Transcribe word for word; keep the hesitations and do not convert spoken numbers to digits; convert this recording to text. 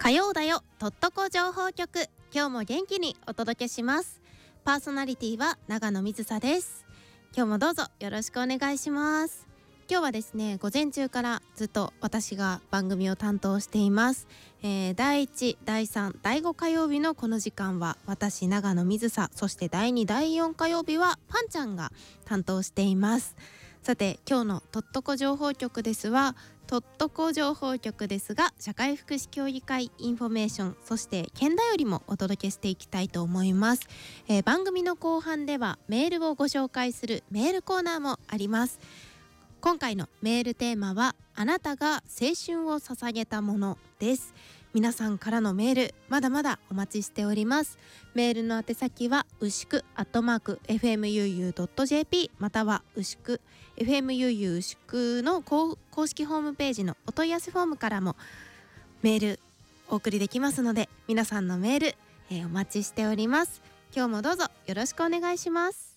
火曜だよとっとこ情報局、今日も元気にお届けします。パーソナリティは長野水沙です。今日もどうぞよろしくお願いします。今日はですね、午前中からずっと私が番組を担当しています、えー、だいいち、だいさん、だいご火曜日のこの時間は私長野水沙、そしてだいに、だいよん火曜日はパンちゃんが担当しています。さて今日のとっとこ情報局ですはとっとこ情報局ですが、社会福祉協議会インフォメーション、そして県だよりもお届けしていきたいと思います。えー、番組の後半ではメールをご紹介するメールコーナーもあります。今回のメールテーマはあなたが青春を捧げたものです。皆さんからのメールまだまだお待ちしております。メールの宛先はうしくアットマーク エフエムユーユードットジェーピー またはうしく エフエムユーユー うしくの公式ホームページのお問い合わせフォームからもメールお送りできますので、皆さんのメール、えー、お待ちしております。今日もどうぞよろしくお願いします。